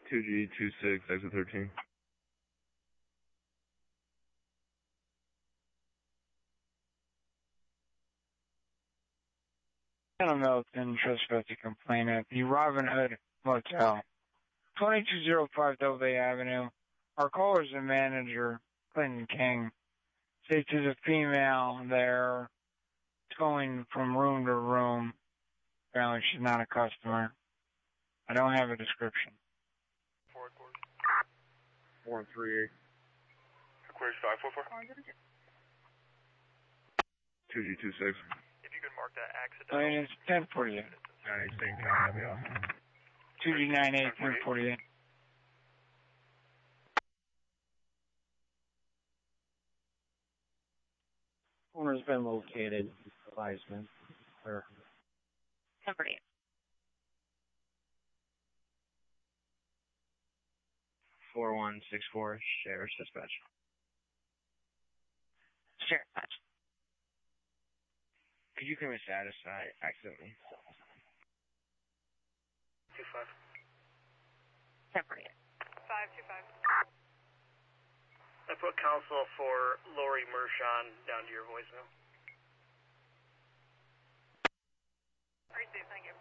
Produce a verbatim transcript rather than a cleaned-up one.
two G two six, exit thirteen. Adam Milton, trespassing complaint at the Robin Hood Motel, twenty-two oh five Doubleday Avenue. Our caller is the manager, Clinton King. States there's a female there going from room to room. Apparently she's not a customer. I don't have a description. Four, four. Four and three eight. Aquarius five four four. two G two six. If you could mark that accident. I mean, it's ten forty-eight. Alright, same time, that'd be awesome. two G nine eight, ten forty-eight. Owner's been located. Wiseman. Or ten forty-eight. four one six four, Sheriff's Dispatch. Sheriff's Dispatch. Could you come in status? I accidentally. Two five. ten forty-eight. Five two five. I put counsel for Lori Mershon down to your voicemail. Appreciate it, thank you.